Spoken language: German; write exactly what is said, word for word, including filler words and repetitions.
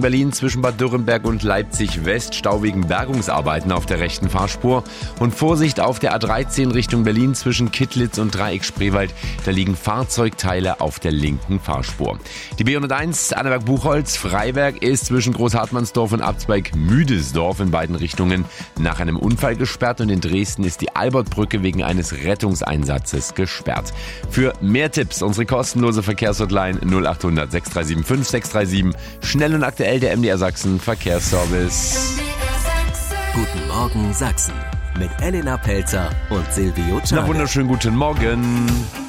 Berlin zwischen Bad Dürrenberg und Leipzig West. Stau wegen Bergungsarbeiten auf der rechten Fahrspur. Und Vorsicht auf der A dreizehn Richtung Berlin zwischen Kittlitz und Dreieck Spreewald. Da liegen Fahrzeugteile auf der linken Fahrspur. Die B hunderteins Annaberg-Buchholz Freiberg ist zwischen Großhartmannsdorf und Abzweig-Müdesdorf in beiden Richtungen nach einem Unfall gesperrt. Und in Dresden ist die Albertbrücke wegen eines Rettungseinsatzes gesperrt. Für mehr Tipps unsere kostenlose Verkehrshotline null acht hundert sechs drei sieben fünf sechs drei sieben. Schnell und aktuell der M D R Sachsen Verkehrsservice. Guten Morgen Sachsen mit Elena Pelzer und Silvio Czarne. Na, wunderschönen guten Morgen.